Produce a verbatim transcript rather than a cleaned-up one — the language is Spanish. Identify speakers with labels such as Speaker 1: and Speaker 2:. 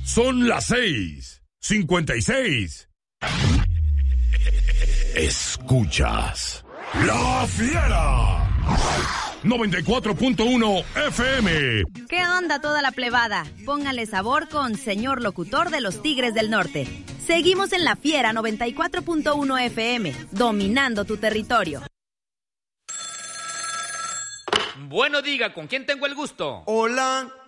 Speaker 1: Son las seis, cincuenta y seis. Escuchas La Fiera noventa y cuatro punto uno F M.
Speaker 2: ¿Qué onda toda la plebada? Póngale sabor con Señor Locutor de los Tigres del Norte. Seguimos en La Fiera noventa y cuatro punto uno F M, dominando tu territorio.
Speaker 3: Bueno, diga, ¿con quién tengo el gusto?
Speaker 4: Hola,